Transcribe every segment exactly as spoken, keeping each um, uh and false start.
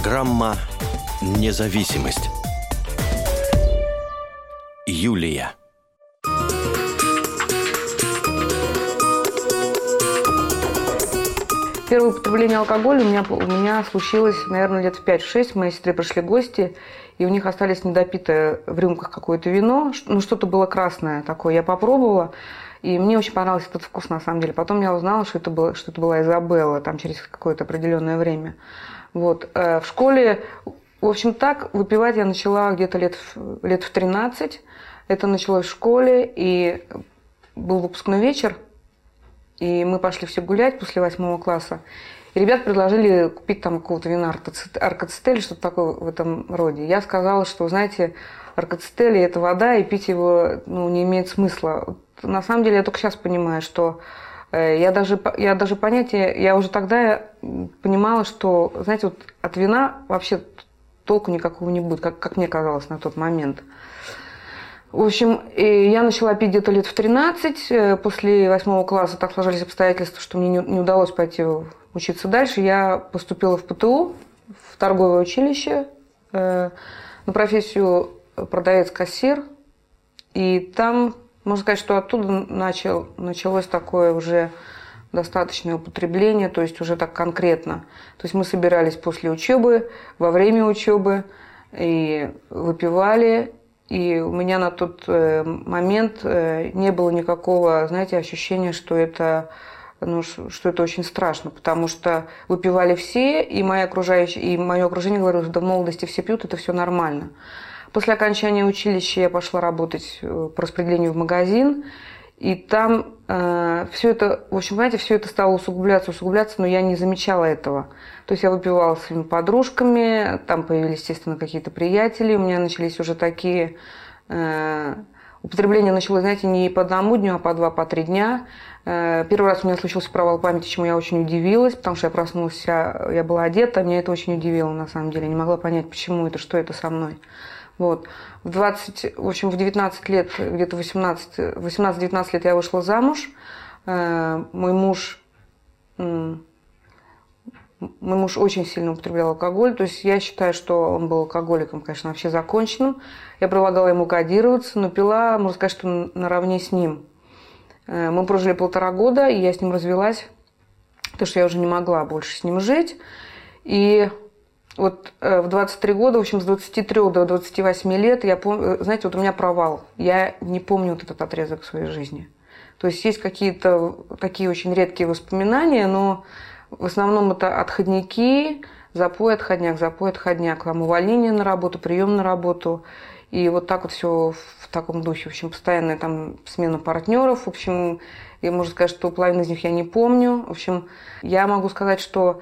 Программа «Независимость». Юлия. Первое употребление алкоголя у меня, у меня случилось, наверное, лет в пять-шесть. Моей сестре пришли гости, и у них остались недопитое в рюмках какое-то вино. Ну, что-то было красное такое. Я попробовала, и мне очень понравился этот вкус, на самом деле. Потом я узнала, что это, было, что это была Изабелла, там, через какое-то определенное время. Вот. В школе, в общем, так, выпивать я начала где-то лет, лет в тринадцать. Это началось в школе, и был выпускной вечер. И мы пошли все гулять после восьмого класса. И ребят предложили купить там какого-то вина аркоцетель, что-то такое в этом роде. Я сказала, что, знаете, аркоцетель – это вода, и пить его ну, не имеет смысла. На самом деле я только сейчас понимаю, что э, я, даже, я даже понятия, я уже тогда понимала, что, знаете, вот от вина вообще толку никакого не будет, как, как мне казалось на тот момент. В общем, я начала пить где-то лет в тринадцать. После восьмого класса так сложились обстоятельства, что мне не удалось пойти учиться дальше. Я поступила в ПТУ, в торговое училище, на профессию продавец-кассир. И там, можно сказать, что оттуда начал, началось такое уже достаточное употребление, то есть уже так конкретно. То есть мы собирались после учебы, во время учебы и выпивали. И у меня на тот э, момент э, не было никакого, знаете, ощущения, что это, ну, что это очень страшно, потому что выпивали все, и, мои окружающие, и мое окружение говорило, что да в молодости все пьют, это все нормально. После окончания училища я пошла работать по распределению в магазин, и там э, все это, в общем, знаете, все это стало усугубляться, усугубляться, но я не замечала этого. То есть я выпивала с своими подружками, там появились, естественно, какие-то приятели, у меня начались уже такие... Э, употребление началось, знаете, не по одному дню, а по два, по три дня. Э, первый раз у меня случился провал памяти, чему я очень удивилась, потому что я проснулась вся, я была одета, меня это очень удивило, на самом деле. Я не могла понять, почему это, что это со мной. Вот. В двадцать, в общем, в девятнадцать лет, где-то восемнадцать-девятнадцать лет я вышла замуж. Э, мой муж... Э, Мой муж очень сильно употреблял алкоголь, то есть я считаю, что он был алкоголиком, конечно, вообще законченным. Я предлагала ему кодироваться, но пила, можно сказать, что наравне с ним. Мы прожили полтора года, и я с ним развелась, потому что я уже не могла больше с ним жить. И вот в двадцать три года, в общем, с двадцати трёх до двадцати восьми лет, я помню, знаете, вот у меня провал. Я не помню вот этот отрезок своей жизни. То есть есть какие-то такие очень редкие воспоминания, но... В основном это отходники, запой, отходняк, запой, отходняк, там увольнение на работу, прием на работу. И вот так вот все в таком духе. В общем, постоянная там смена партнеров. В общем, и можно сказать, что половину из них я не помню. В общем, я могу сказать, что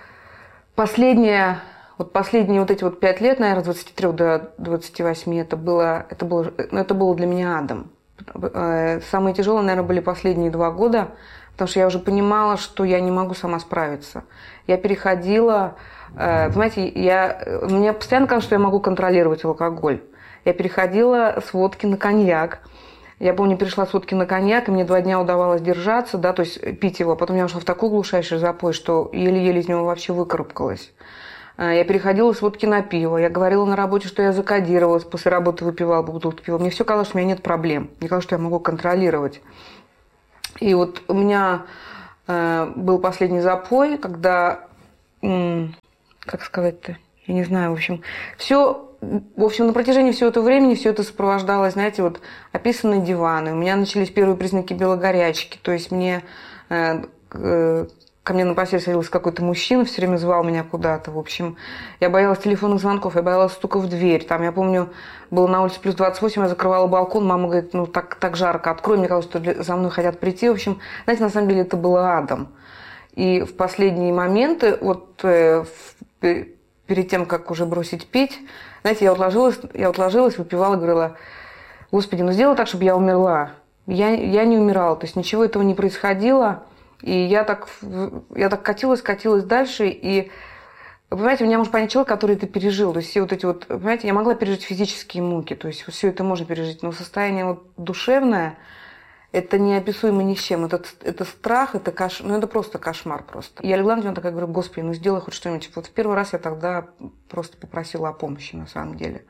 последние, вот последние вот эти вот пять лет, наверное, с двадцати трёх до двадцати восьми, это было, это было, это было для меня адом. Самые тяжелые, наверное, были последние два года. Потому что я уже понимала, что я не могу сама справиться. Я переходила... Понимаете, я, мне постоянно казалось, что я могу контролировать алкоголь. Я переходила с водки на коньяк. Я помню, перешла с водки на коньяк, и мне два дня удавалось держаться, да, то есть пить его. Потом я ушла в такой глушайший запой, что еле-еле из него вообще выкарабкалась. Я переходила с водки на пиво. Я говорила на работе, что я закодировалась. После работы выпивала бутылку пива. Мне все казалось, что у меня нет проблем. Мне казалось, что я могу контролировать. И вот у меня э, был последний запой, когда, э, как сказать-то, я не знаю, в общем, все, в общем, на протяжении всего этого времени все это сопровождалось, знаете, вот описанные диваны. У меня начались первые признаки белогорячки, то есть мне, э, э, ко мне на постель садился какой-то мужчина, все время звал меня куда-то, в общем, я боялась телефонных звонков, я боялась стука в дверь, там, я помню, было на улице плюс двадцать восемь, я закрывала балкон, мама говорит, ну так, так жарко, открой, мне кажется, что за мной хотят прийти. В общем, знаете, на самом деле это было адом. И в последние моменты, вот э, в, перед тем, как уже бросить пить, знаете, я вот ложилась, я вот ложилась, выпивала, говорила, Господи, ну сделай так, чтобы я умерла. Я, я не умирала, то есть ничего этого не происходило. И я так, я так катилась, катилась дальше, и... Вы понимаете, меня может понять человек, который это пережил. То есть все вот эти вот, понимаете, я могла пережить физические муки, то есть все это можно пережить, но состояние вот душевное, Это неописуемо ни с чем. Это, это страх, это кош... ну, это просто кошмар просто. Я легла на диван, такая говорю: Господи, ну сделай хоть что-нибудь. Вот в первый раз я тогда просто попросила о помощи на самом деле.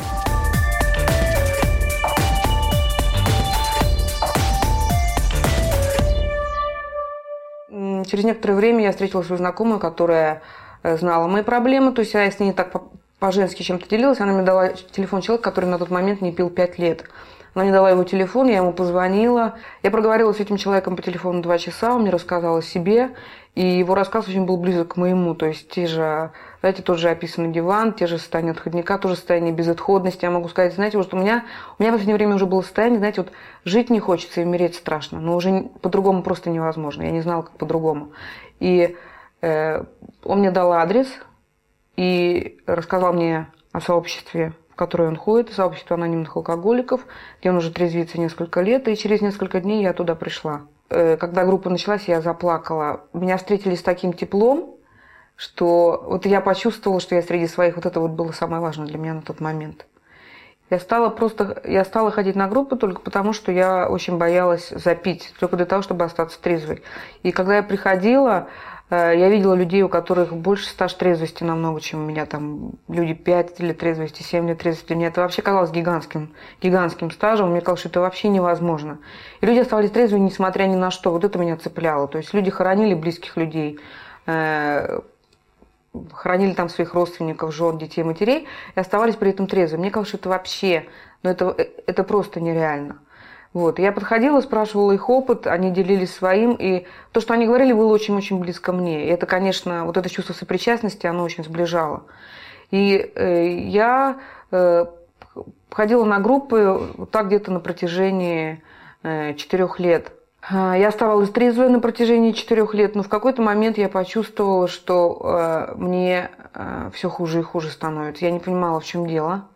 Через некоторое время я встретила свою знакомую, которая знала мои проблемы. То есть я с ней так по-женски чем-то делилась. Она мне дала телефон человека, который на тот момент не пил пять лет. Она мне дала его телефон, я ему позвонила. Я проговорила с этим человеком по телефону два часа, он мне рассказал о себе. И его рассказ очень был близок к моему. То есть те же, знаете, тот же описанный диван, те же состояния отходника, то же состояние безотходности. Я могу сказать, знаете, вот у меня, у меня в последнее время уже было состояние, знаете, вот жить не хочется и умереть страшно. Но уже по-другому просто невозможно. Я не знала, как по-другому. И э, он мне дал адрес и рассказал мне о сообществе, в которое он ходит, сообщество анонимных алкоголиков, где он уже трезвится несколько лет, и через несколько дней я туда пришла. Когда группа началась, я заплакала. Меня встретили с таким теплом, что вот я почувствовала, что я среди своих, вот это вот было самое важное для меня на тот момент. Я стала просто, я стала ходить на группы только потому, что я очень боялась запить, только для того, чтобы остаться трезвой. И когда я приходила, я видела людей, у которых больше стаж трезвости намного, чем у меня. Там люди пять лет трезвости, семь лет трезвости. Мне это вообще казалось гигантским, гигантским стажем. Мне казалось, что это вообще невозможно. И люди оставались трезвыми, несмотря ни на что. Вот это меня цепляло. То есть люди хоронили близких людей, э, хоронили там своих родственников, жен, детей, матерей, и оставались при этом трезвыми. Мне казалось, что это вообще, ну это, это просто нереально. Вот. Я подходила, спрашивала их опыт, они делились своим, и то, что они говорили, было очень-очень близко мне. И это, конечно, вот это чувство сопричастности, оно очень сближало. И э, я э, ходила на группы вот так где-то на протяжении э, четырех лет. Я оставалась трезвой на протяжении четырех лет, но в какой-то момент я почувствовала, что э, мне э, все хуже и хуже становится. Я не понимала, в чем дело.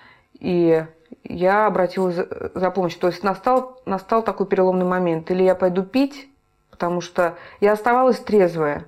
И я обратилась за, за помощью. То есть настал, настал такой переломный момент. Или я пойду пить, потому что я оставалась трезвая,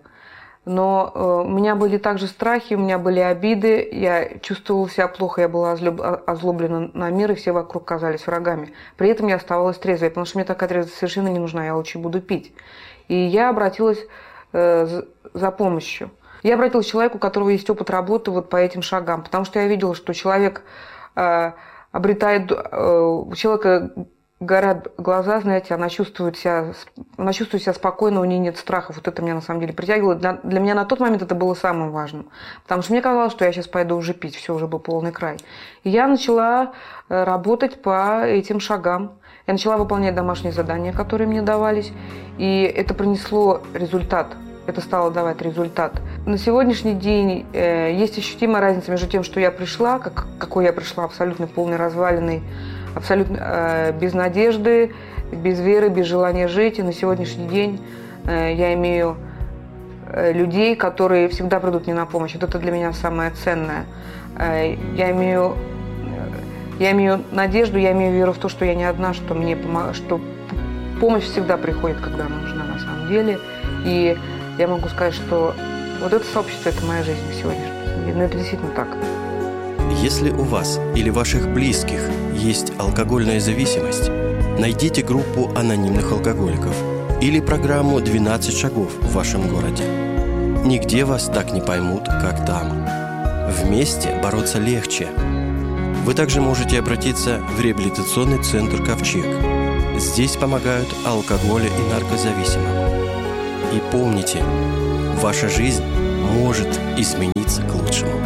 но э, у меня были также страхи, у меня были обиды, я чувствовала себя плохо, я была озлоб, озлоблена на мир, и все вокруг казались врагами. При этом я оставалась трезвой, потому что мне такая трезвость совершенно не нужна, я лучше буду пить. И я обратилась э, за, за помощью. Я обратилась к человеку, у которого есть опыт работы вот по этим шагам, потому что я видела, что человек э, обретает, э, у человека горят глаза, знаете, она чувствует себя, она чувствует себя спокойно, у нее нет страхов. Вот это меня на самом деле притягивало. Для, для меня на тот момент это было самым важным. Потому что мне казалось, что я сейчас пойду уже пить, все, уже был полный край. И я начала работать по этим шагам. Я начала выполнять домашние задания, которые мне давались. И это принесло результат. Это стало давать результат. На сегодняшний день э, есть ощутимая разница между тем, что я пришла, как, какой я пришла, абсолютно полной разваленной, абсолютно э, без надежды, без веры, без желания жить. И на сегодняшний день э, я имею э, людей, которые всегда придут мне на помощь. Вот это для меня самое ценное. Э, я имею, э, я имею надежду, я имею веру в то, что я не одна, что мне помог... что помощь всегда приходит, когда она нужна на самом деле. И я могу сказать, что вот это сообщество – это моя жизнь на сегодняшний день. Но это действительно так. Если у вас или ваших близких есть алкогольная зависимость, найдите группу анонимных алкоголиков или программу «двенадцать шагов» в вашем городе. Нигде вас так не поймут, как там. Вместе бороться легче. Вы также можете обратиться в реабилитационный центр «Ковчег». Здесь помогают алкоголя и наркозависимым. И помните, ваша жизнь может измениться к лучшему.